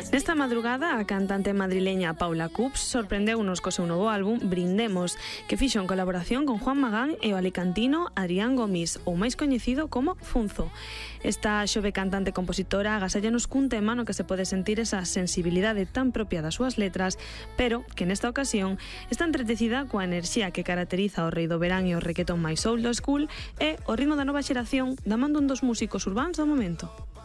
Nesta madrugada, a cantante madrileña Paula Cups sorprendeunos co seu novo álbum Brindemos, que fixo en colaboración con Juan Magán e o alicantino Adrián Gomis, ou máis coñecido como Funzo. Esta xove cantante compositora agasállanos cun tema no que se pode sentir esa sensibilidade tan propia das súas letras, pero que nesta ocasión está entretecida coa enerxía que caracteriza o rei do verán e o requetón máis old school e o ritmo da nova xeración da man dun dos músicos urbáns do momento.